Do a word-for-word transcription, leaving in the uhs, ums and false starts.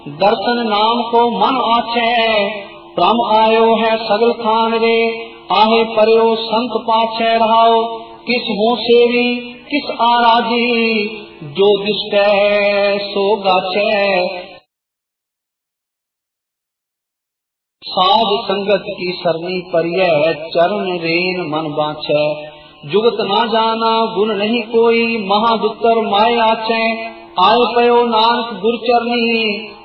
दर्शन नाम को मन आछे, ब्रह्म आयो है सगल खान रे, आहे पर्यो संत पाछे रहाओ, किस हो सेवी किस आराजी, जो दिष्टै सो गाछे। साध संगत की सरनी परिय, चरण रेन मन बाछे, जुगत ना जाना गुण नहीं कोई, महादुतर माय आछे, आए पयो नानक गुरचरनी,